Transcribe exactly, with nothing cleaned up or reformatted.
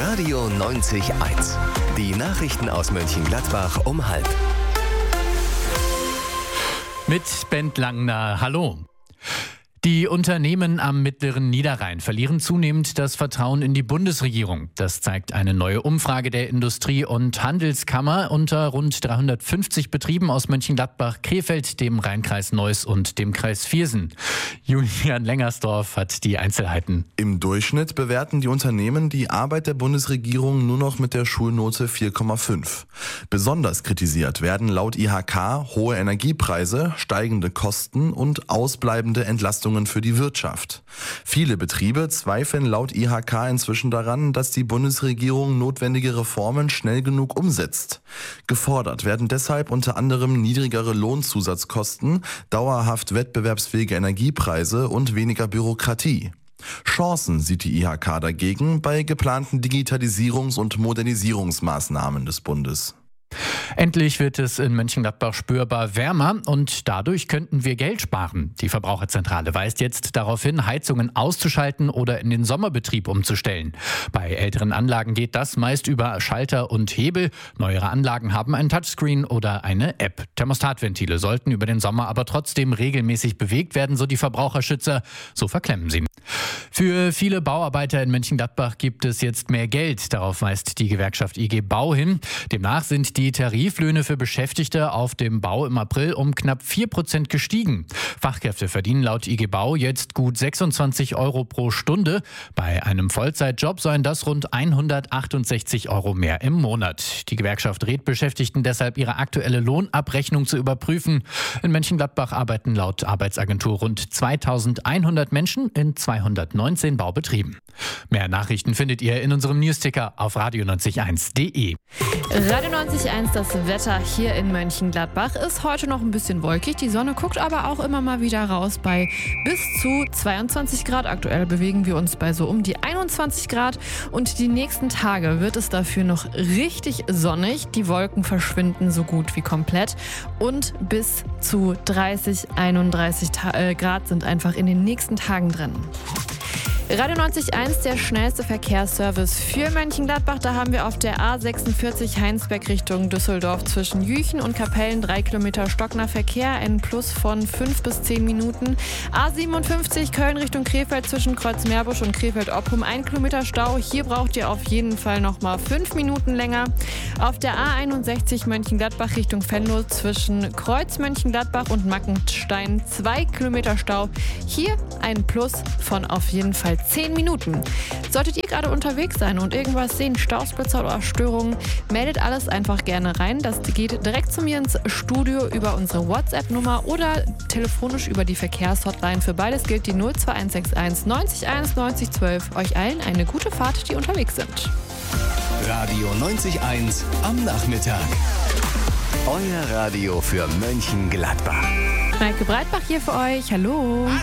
Radio neunzig eins. Die Nachrichten aus Mönchengladbach um halb. Mit Bent Langner, hallo. Die Unternehmen am Mittleren Niederrhein verlieren zunehmend das Vertrauen in die Bundesregierung. Das zeigt eine neue Umfrage der Industrie- und Handelskammer unter rund dreihundertfünfzig Betrieben aus Mönchengladbach, Krefeld, dem Rheinkreis Neuss und dem Kreis Viersen. Julian Lengersdorf hat die Einzelheiten. Im Durchschnitt bewerten die Unternehmen die Arbeit der Bundesregierung nur noch mit der Schulnote vier Komma fünf. Besonders kritisiert werden laut I H K hohe Energiepreise, steigende Kosten und ausbleibende Entlastungen für die Wirtschaft. Viele Betriebe zweifeln laut I H K inzwischen daran, dass die Bundesregierung notwendige Reformen schnell genug umsetzt. Gefordert werden deshalb unter anderem niedrigere Lohnzusatzkosten, dauerhaft wettbewerbsfähige Energiepreise und weniger Bürokratie. Chancen sieht die I H K dagegen bei geplanten Digitalisierungs- und Modernisierungsmaßnahmen des Bundes. Endlich wird es in Mönchengladbach spürbar wärmer und dadurch könnten wir Geld sparen. Die Verbraucherzentrale weist jetzt darauf hin, Heizungen auszuschalten oder in den Sommerbetrieb umzustellen. Bei älteren Anlagen geht das meist über Schalter und Hebel. Neuere Anlagen haben ein Touchscreen oder eine App. Thermostatventile sollten über den Sommer aber trotzdem regelmäßig bewegt werden, so die Verbraucherschützer. So verklemmen sie. Für viele Bauarbeiter in Mönchengladbach gibt es jetzt mehr Geld. Darauf weist die Gewerkschaft I G Bau hin. Demnach sind die Tariflöhne für Beschäftigte auf dem Bau im April um knapp vier Prozent gestiegen. Fachkräfte verdienen laut I G Bau jetzt gut sechsundzwanzig Euro pro Stunde. Bei einem Vollzeitjob seien das rund hundertachtundsechzig Euro mehr im Monat. Die Gewerkschaft rät Beschäftigten deshalb, ihre aktuelle Lohnabrechnung zu überprüfen. In Mönchengladbach arbeiten laut Arbeitsagentur rund zweitausendeinhundert Menschen in zweihundertneunzehn Baubetrieben. Mehr Nachrichten findet ihr in unserem Newsticker auf radio neunzig eins punkt de. Radio neunzig Komma eins, das Wetter hier in Mönchengladbach ist heute noch ein bisschen wolkig. Die Sonne guckt aber auch immer mal wieder raus bei bis zu zweiundzwanzig Grad. Aktuell bewegen wir uns bei so um die einundzwanzig Grad. Und die nächsten Tage wird es dafür noch richtig sonnig. Die Wolken verschwinden so gut wie komplett. Und bis zu dreißig, einunddreißig Grad sind einfach in den nächsten Tagen drin. Radio neunzig Komma eins, der schnellste Verkehrsservice für Mönchengladbach. Da haben wir auf der A sechsundvierzig Heinsberg Richtung Düsseldorf zwischen Jüchen und Kapellen drei Kilometer Stockner-Verkehr, ein Plus von fünf bis zehn Minuten. A siebenundfünfzig Köln Richtung Krefeld zwischen Kreuzmeerbusch und Krefeld-Oppum, ein Kilometer Stau. Hier braucht ihr auf jeden Fall nochmal fünf Minuten länger. Auf der A einundsechzig Mönchengladbach Richtung Venlo zwischen Kreuz Mönchengladbach und Mackenstein, zwei Kilometer Stau. Hier ein Plus von auf jeden Fall zehn Minuten. Solltet ihr gerade unterwegs sein und irgendwas sehen, Stausblitzer oder Störungen, meldet alles einfach gerne rein. Das geht direkt zu mir ins Studio über unsere WhatsApp-Nummer oder telefonisch über die Verkehrshotline. Für beides gilt die null zwei eins sechs eins neunzig eins neunzig zwölf. Euch allen eine gute Fahrt, die unterwegs sind. Radio neunzig eins am Nachmittag. Euer Radio für Mönchengladbach. Maike Breitbach hier für euch. Hallo.